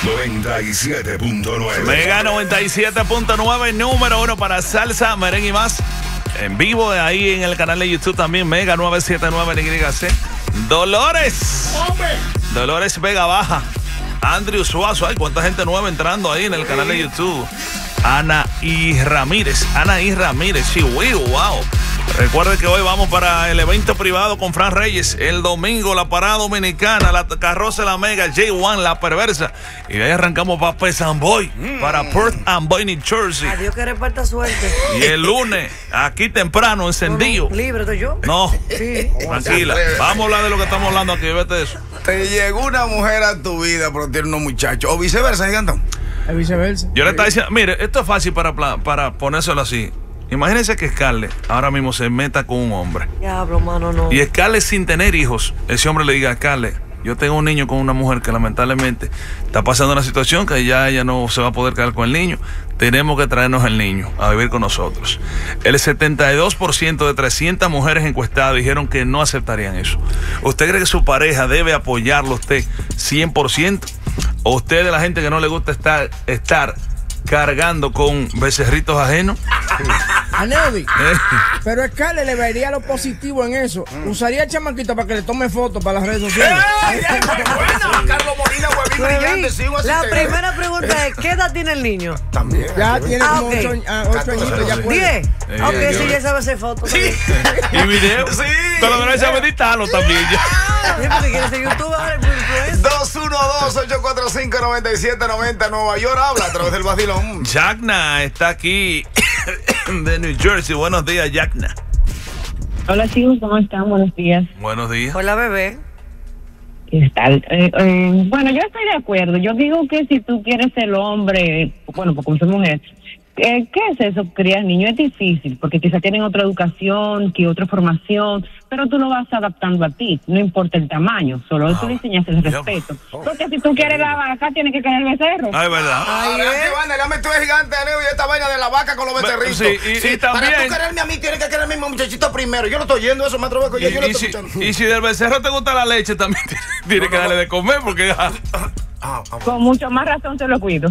97.9. Mega 97.9, número 1 para salsa, merengue y más. En vivo ahí en el canal de YouTube también, Mega 979 NYC. Dolores Vega Baja. Andrew Suazo. Ay, cuánta gente nueva entrando ahí en el canal de YouTube. Ana y Ramírez, sí, wow. Recuerde que hoy vamos para el evento privado con Fran Reyes. El domingo, la parada dominicana, la carroza de la Mega, J1, la perversa. Y de ahí arrancamos para Pesamboy, para Perth Amboy, New Jersey. Adiós que reparta suerte. Y el lunes, aquí temprano, encendido. Libre, ¿estoy yo? No, sí. Tranquila. Vamos a hablar de lo que estamos hablando aquí, vete de eso. Te llegó una mujer a tu vida, pero tiene unos muchachos. O viceversa, gigantes. Es viceversa. Yo le estaba diciendo, mire, esto es fácil para ponérselo así. Imagínense que Scarlett ahora mismo se meta con un hombre. Diablo, mano, no. Y Scarlett sin tener hijos, ese hombre le diga a Scarlett, yo tengo un niño con una mujer que lamentablemente está pasando una situación que ya ella no se va a poder quedar con el niño. Tenemos que traernos el niño a vivir con nosotros. El 72% de 300 mujeres encuestadas dijeron que no aceptarían eso. ¿Usted cree que su pareja debe apoyarlo a usted 100%? ¿O usted es de la gente que no le gusta estar cargando con becerritos ajenos? A Neudi. Pero Scarlett le vería lo positivo en eso. Usaría el chamaquito para que le tome fotos para las redes sociales. Carlos Molina, huevín brillante, sí, un La asistente. primera pregunta es, ¿qué edad tiene el niño? También. Ya tiene como ok. 8 añitos. Ya puede. 10. Ok, sí, ya sabe hacer fotos. Sí. Y video. Sí. Pero no sabe editarlo también. Sí, porque quiere ser youtuber, influencer. 212-845-9790 Nueva York habla a través del vacilón. Yacna está aquí de New Jersey. Buenos días, Yacna. Hola chicos, ¿cómo están? Buenos días. Buenos días. Hola, bebé. ¿Qué tal? Bueno, yo estoy de acuerdo. Yo digo que si tú quieres ser hombre, bueno, pues como soy mujer, ¿qué es eso? Criar niños es difícil, porque quizás tienen otra educación, que otra formación, pero tú lo vas adaptando a ti, no importa el tamaño, solo tú le enseñas el respeto. Porque si tú quieres la vaca, tienes que querer el becerro. Ah, es verdad. La metió el gigante de Neo y esta vaina de la vaca con los becerritos. Sí, y también. Para tú quererme a mí, tienes que quererme a mi muchachito primero. Yo lo estoy oyendo eso, me atrevo que yo lo estoy escuchando. Y si del becerro te gusta la leche, también tienes que darle de comer, porque. Con mucho más razón te lo cuido.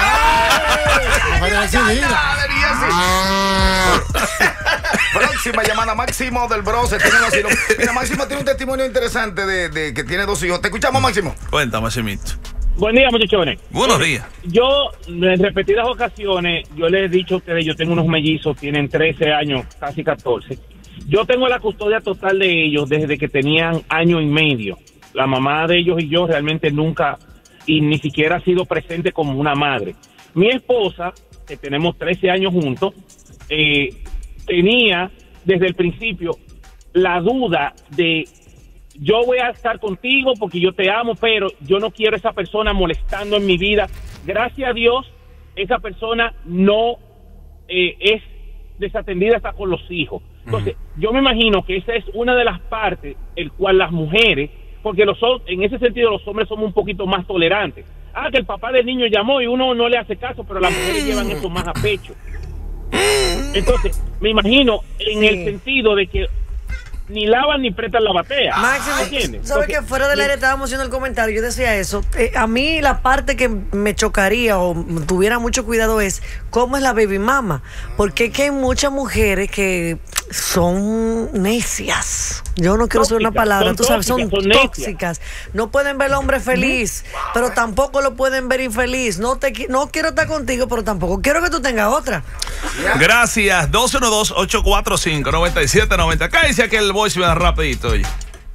Próxima llamada, Máximo del Bronce. Mira, Máximo tiene un testimonio interesante de que tiene 2 hijos. Te escuchamos, Máximo. Cuéntame, Maximito. Buen día, muchachones. Buenos días. Yo, en repetidas ocasiones, yo les he dicho a ustedes, yo tengo unos mellizos, tienen 13 años, casi 14. Yo tengo la custodia total de ellos desde que tenían año y medio. La mamá de ellos y yo realmente nunca, y ni siquiera ha sido presente como una madre. Mi esposa, que tenemos 13 años juntos, tenía desde el principio la duda de yo voy a estar contigo porque yo te amo, pero yo no quiero a esa persona molestando en mi vida. Gracias a Dios, esa persona no es desatendida hasta con los hijos. Entonces, yo me imagino que esa es una de las partes el cual las mujeres, porque en ese sentido los hombres somos un poquito más tolerantes. Que el papá del niño llamó y uno no le hace caso, pero las mujeres llevan eso más a pecho. Entonces, me imagino en el sentido de que ni lavan ni prestan la batea. Máximo, ¿sabes que fuera del aire estábamos haciendo el comentario? Yo decía eso. A mí la parte que me chocaría o tuviera mucho cuidado es cómo es la baby mama. Porque es que hay muchas mujeres que son necias. Yo no quiero usar una palabra, tú sabes, son tóxicas. No pueden ver al hombre feliz, pero tampoco lo pueden ver infeliz. No quiero estar contigo, pero tampoco quiero que tú tengas otra. Gracias. 212-845-9790. Cállese aquel voice rapidito, oye.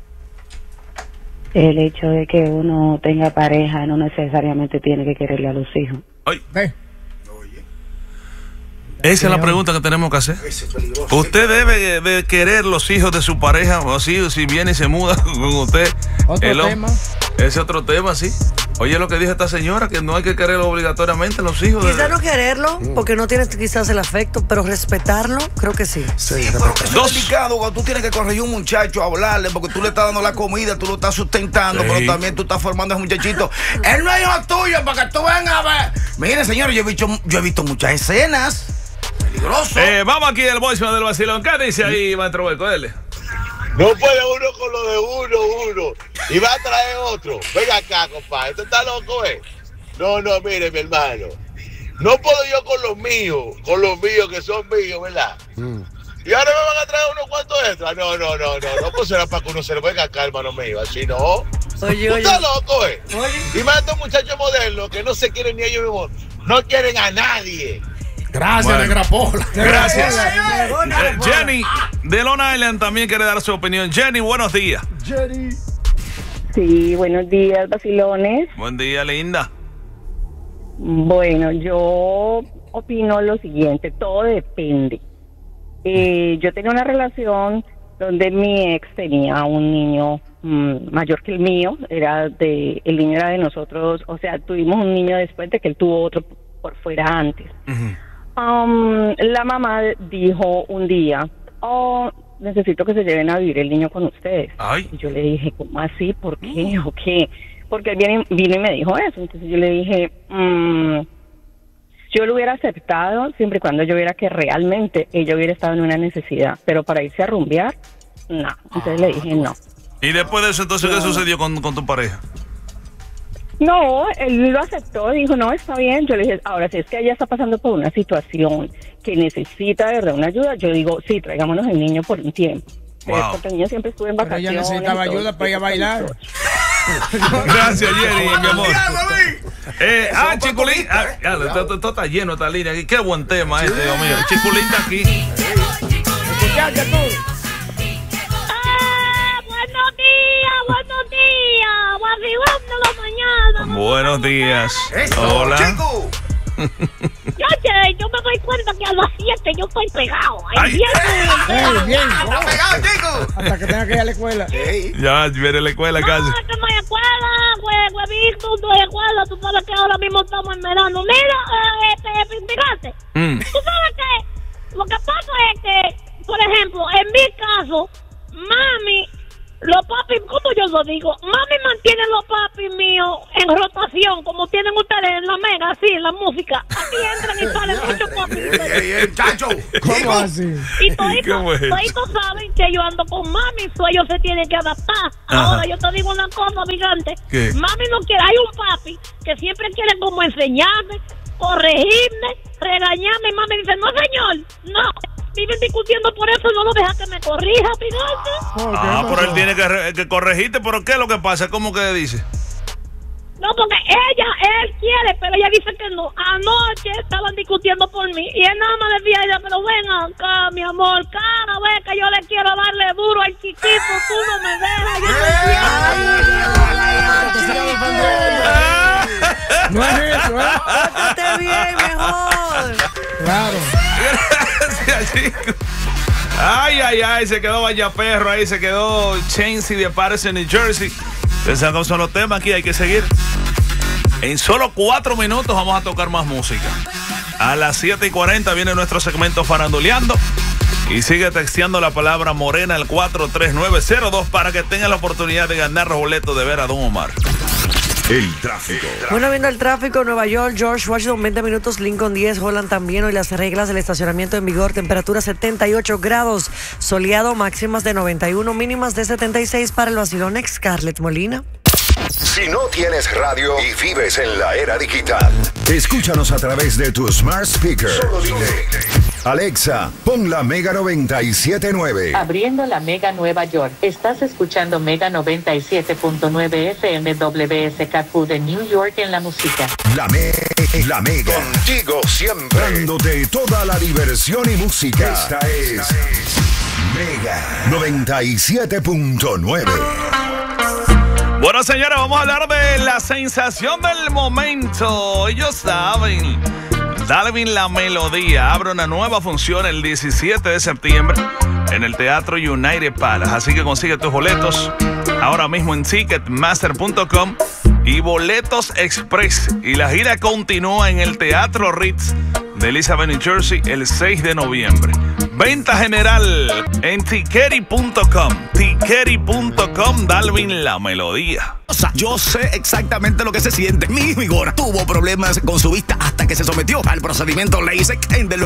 El hecho de que uno tenga pareja no necesariamente tiene que quererle a los hijos. Oye. Esa es la pregunta que tenemos que hacer. ¿Usted debe de querer los hijos de su pareja? O así, si viene y se muda con usted. Otro tema. Ese otro tema, sí. Oye, lo que dijo esta señora, que no hay que querer obligatoriamente los hijos. Quizás no quererlo, porque no tienes quizás el afecto, pero respetarlo, creo que sí. Sí, pero es delicado cuando tú tienes que corregir a un muchacho, hablarle, porque tú le estás dando la comida, tú lo estás sustentando, pero también tú estás formando a ese muchachito. Él no es hijo tuyo, para que tú vengas a ver. Miren, señores, yo he visto muchas escenas. Peligroso. Vamos aquí al voicemail del vacilón. ¿Qué dice ahí, maestro Beco? Dele. No puede uno con lo de uno y va a traer otro. Venga acá, compadre. ¿Esto está loco, No, mire, mi hermano. No puedo yo con los míos que son míos, ¿verdad? Y ahora me van a traer unos cuantos extras. No, pues será para que uno se le venga acá, hermano mío. Así no. Oye. Tú estás loco, Y más estos muchachos modernos que no se quieren ni ellos mismos, no quieren a nadie. Gracias, Negra Pola. Gracias. Jenny de Long Island también quiere dar su opinión. Jenny, buenos días. Jenny. Sí, buenos días, vacilones. Buen día, linda. Bueno, yo opino lo siguiente, todo depende. Yo tenía una relación donde mi ex tenía un niño mayor que el mío, el niño era de nosotros, o sea, tuvimos un niño después de que él tuvo otro por fuera antes. La mamá dijo un día, necesito que se lleven a vivir el niño con ustedes. Ay. Y yo le dije, ¿cómo así? ¿Por qué? ¿O qué? Porque él vino y me dijo eso. Entonces yo le dije, yo lo hubiera aceptado siempre y cuando yo viera que realmente ella hubiera estado en una necesidad. Pero para irse a rumbear, no. Entonces le dije no. ¿Y después de eso, entonces, qué sucedió con tu pareja? No, él lo aceptó, dijo, no, está bien. Yo le dije, ahora si es que ella está pasando por una situación que necesita de verdad una ayuda, yo digo, sí, traigámonos el niño por un tiempo. Wow. Porque el niño siempre estuvo en Pero vacaciones. ella necesitaba ayuda para ir a bailar. Gracias, Jenny, mi amor. Chiculín. Esto está lleno, esta línea aquí. Qué buen tema este, Dios mío. Chiculín está aquí. ¿Escuchaste tú? Buenos días. Vacilón de la mañana. Buenos días. Eso, hola. chico. Yo me doy cuenta que a las 7 yo estoy pegado. Ay. Bien. Está pegado, chico. Hasta que tenga que ir a la escuela. Sí. Ya viene la escuela casi. No, es que no hay escuela, huevito, no hay escuela. Tú sabes que ahora mismo estamos en verano. Mira, fíjate. Tú sabes que lo que pasa es que, por ejemplo, en mi caso, mami, los papis, ¿cómo yo lo digo? Mami mantiene los papis míos en rotación, como tienen ustedes en la Mega, así, en la música. Aquí entran y salen muchos papis. Chacho. ¿Cómo así? Y toditos saben que yo ando con mami, so ellos se tienen que adaptar. Ajá. Ahora yo te digo una cosa, gigante. ¿Qué? Mami no quiere, hay un papi que siempre quiere como enseñarme, corregirme, regañarme. Y mami dice, no señor, no. Viven discutiendo por eso, no lo deja que me corrija, fíjate. Pero él tiene que corregirte, pero ¿qué es lo que pasa? ¿Cómo que dice? No, porque él quiere, pero ella dice que no. Anoche estaban discutiendo por mí y él nada más decía a ella, pero ven acá, mi amor, cada vez que yo le quiero darle duro al chiquito, tú no me dejas, No es eso, ¿eh? Pórtate bien, mejor. Claro. Gracias, chicos. Ay, se quedó Vaya Perro, ahí se quedó Chainsy de Patterson, New Jersey. Esos son los temas aquí, hay que seguir. En solo 4 minutos vamos a tocar más música. A las 7:40 viene nuestro segmento Faranduleando. Y sigue texteando la palabra Morena al 43902 para que tenga la oportunidad de ganar los boletos de ver a Don Omar. El tráfico. Bueno, viendo el tráfico, Nueva York, George Washington 20 minutos, Lincoln 10, Holland también. Hoy las reglas del estacionamiento en vigor, temperatura 78 grados, soleado, máximas de 91, mínimas de 76 para el vacilón. Scarlett Molina. Si no tienes radio y vives en la era digital, escúchanos a través de tu smart speaker. Solo dile, Alexa, pon la Mega 97.9. Abriendo la Mega Nueva York. Estás escuchando Mega 97.9 FM WSKQ de New York en la música. La Mega. Contigo siempre. Dándote toda la diversión y música. Esta es Mega 97.9. Bueno, señores, vamos a hablar de la sensación del momento. Ellos saben. Dalvin La Melodía abre una nueva función el 17 de septiembre en el Teatro United Palace. Así que consigue tus boletos ahora mismo en Ticketmaster.com y Boletos Express. Y la gira continúa en el Teatro Ritz de Elizabeth, New Jersey, el 6 de noviembre. Venta general en Tickety.com. Tickety.com, Dalvin La Melodía. Yo sé exactamente lo que se siente. Mi hijo Igor tuvo problemas con su vista hasta que se sometió al procedimiento LASIK en The